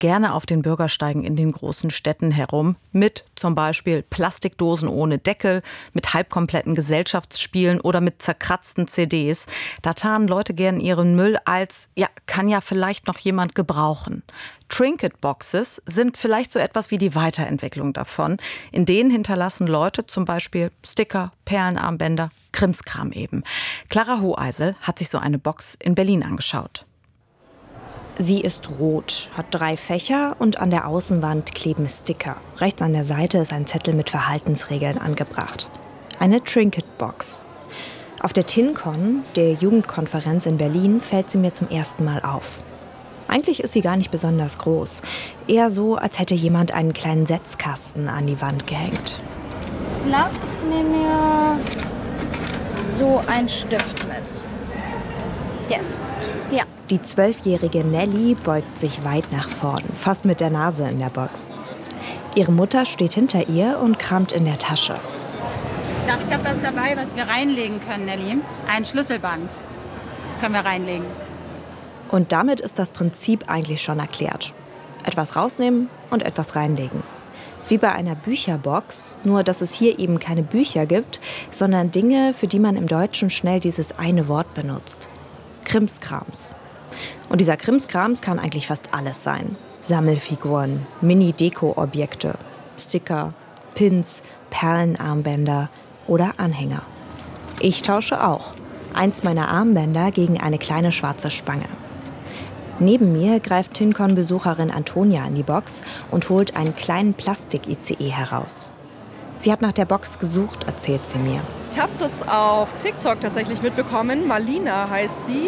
gerne auf den Bürgersteigen in den großen Städten herum. Mit zum Beispiel Plastikdosen ohne Deckel, mit halbkompletten Gesellschaftsspielen oder mit zerkratzten CDs. Da tarnen Leute gern ihren Müll als, ja, kann ja vielleicht noch jemand gebrauchen. Trinket-Boxes sind vielleicht so etwas wie die Weiterentwicklung davon. In denen hinterlassen Leute zum Beispiel Sticker, Perlenarmbänder, Krimskram eben. Clara Hoheisel hat sich so eine Box in Berlin angeschaut. Sie ist rot, hat 3 Fächer und an der Außenwand kleben Sticker. Rechts an der Seite ist ein Zettel mit Verhaltensregeln angebracht. Eine Trinket-Box. Auf der TinCon, der Jugendkonferenz in Berlin, fällt sie mir zum ersten Mal auf. Eigentlich ist sie gar nicht besonders groß. Eher so, als hätte jemand einen kleinen Setzkasten an die Wand gehängt. Ich nehme mir so einen Stift mit. Yes. Ja. Die 12-jährige Nelly beugt sich weit nach vorn, fast mit der Nase in der Box. Ihre Mutter steht hinter ihr und kramt in der Tasche. Ich habe was dabei, was wir reinlegen können, Nelly. Ein Schlüsselband können wir reinlegen. Und damit ist das Prinzip eigentlich schon erklärt. Etwas rausnehmen und etwas reinlegen. Wie bei einer Bücherbox, nur dass es hier eben keine Bücher gibt, sondern Dinge, für die man im Deutschen schnell dieses eine Wort benutzt. Krimskrams. Und dieser Krimskrams kann eigentlich fast alles sein. Sammelfiguren, Mini-Deko-Objekte, Sticker, Pins, Perlenarmbänder oder Anhänger. Ich tausche auch. Eins meiner Armbänder gegen eine kleine schwarze Spange. Neben mir greift TinCon-Besucherin Antonia in die Box und holt einen kleinen Plastik-ICE heraus. Sie hat nach der Box gesucht, erzählt sie mir. Ich habe das auf TikTok tatsächlich mitbekommen. Malina heißt sie.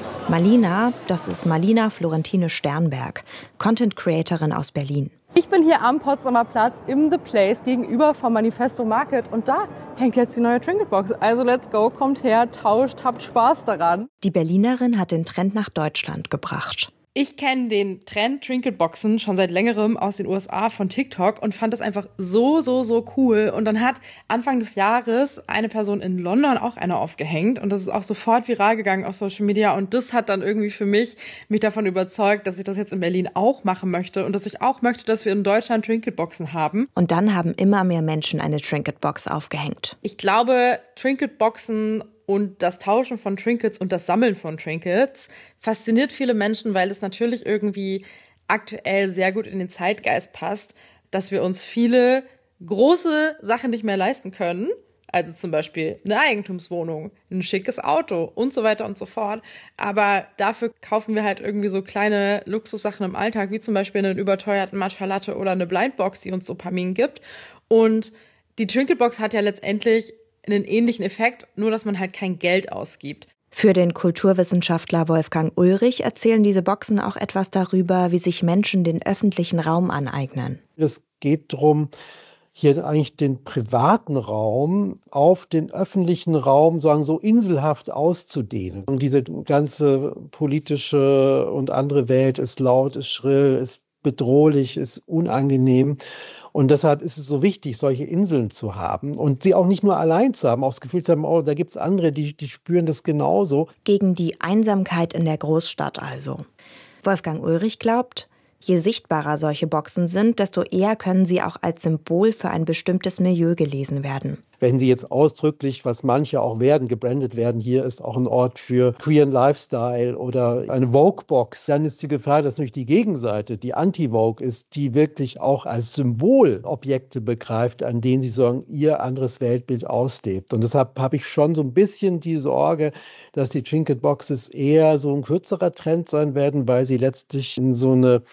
Malina, das ist Malina Florentine Sternberg, Content-Creatorin aus Berlin. Ich bin hier am Potsdamer Platz im The Place gegenüber vom Manifesto Market und da hängt jetzt die neue Trinket-Box. Also let's go, kommt her, tauscht, habt Spaß daran. Die Berlinerin hat den Trend nach Deutschland gebracht. Ich kenne den Trend Trinket-Boxen schon seit längerem aus den USA von TikTok und fand das einfach so cool. Und dann hat Anfang des Jahres eine Person in London auch eine aufgehängt und das ist auch sofort viral gegangen auf Social Media und das hat dann irgendwie für mich davon überzeugt, dass ich das jetzt in Berlin auch machen möchte und dass ich auch möchte, dass wir in Deutschland Trinket-Boxen haben. Und dann haben immer mehr Menschen eine Trinket-Box aufgehängt. Ich glaube, Trinket-Boxen und das Tauschen von Trinkets und das Sammeln von Trinkets fasziniert viele Menschen, weil es natürlich irgendwie aktuell sehr gut in den Zeitgeist passt, dass wir uns viele große Sachen nicht mehr leisten können. Also zum Beispiel eine Eigentumswohnung, ein schickes Auto und so weiter und so fort. Aber dafür kaufen wir halt irgendwie so kleine Luxussachen im Alltag, wie zum Beispiel einen überteuerten Matcha Latte oder eine Blindbox, die uns Dopamin gibt. Und die Trinketbox hat ja letztendlich einen ähnlichen Effekt, nur dass man halt kein Geld ausgibt. Für den Kulturwissenschaftler Wolfgang Ulrich erzählen diese Boxen auch etwas darüber, wie sich Menschen den öffentlichen Raum aneignen. Es geht darum, hier eigentlich den privaten Raum auf den öffentlichen Raum sagen, so inselhaft auszudehnen. Und diese ganze politische und andere Welt ist laut, ist schrill, ist bedrohlich, ist unangenehm. Und deshalb ist es so wichtig, solche Inseln zu haben und sie auch nicht nur allein zu haben, auch das Gefühl zu haben, oh, da gibt es andere, die spüren das genauso. Gegen die Einsamkeit in der Großstadt also. Wolfgang Ulrich glaubt, je sichtbarer solche Boxen sind, desto eher können sie auch als Symbol für ein bestimmtes Milieu gelesen werden. Wenn sie jetzt ausdrücklich, was manche auch werden, gebrandet werden, hier ist auch ein Ort für queeren Lifestyle oder eine Vogue-Box, dann ist die Gefahr, dass natürlich die Gegenseite, die Anti-Vogue ist, die wirklich auch als Symbol Objekte begreift, an denen sie sagen, ihr anderes Weltbild auslebt. Und deshalb habe ich schon so ein bisschen die Sorge, dass die Trinket-Boxes eher so ein kürzerer Trend sein werden, weil sie letztlich in so eine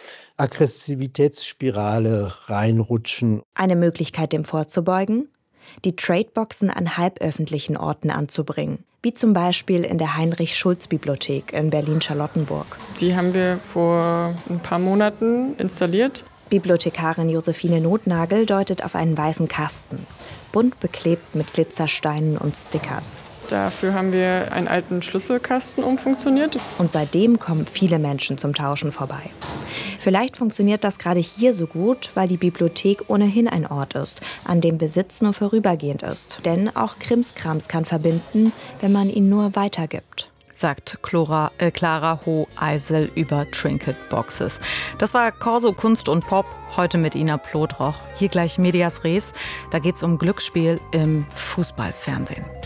Aggressivitätsspirale reinrutschen. Eine Möglichkeit, dem vorzubeugen? Die Tradeboxen an halböffentlichen Orten anzubringen, wie zum Beispiel in der Heinrich-Schulz-Bibliothek in Berlin-Charlottenburg. Die haben wir vor ein paar Monaten installiert. Bibliothekarin Josephine Nothnagel deutet auf einen weißen Kasten, bunt beklebt mit Glitzersteinen und Stickern. Dafür haben wir einen alten Schlüsselkasten umfunktioniert. Und seitdem kommen viele Menschen zum Tauschen vorbei. Vielleicht funktioniert das gerade hier so gut, weil die Bibliothek ohnehin ein Ort ist, an dem Besitz nur vorübergehend ist. Denn auch Krimskrams kann verbinden, wenn man ihn nur weitergibt. sagt Clara Ho-Eisel über Trinket-Boxes. Das war Corso Kunst und Pop, heute mit Ina Plodroch. Hier gleich Medias Res, da geht's um Glücksspiel im Fußballfernsehen.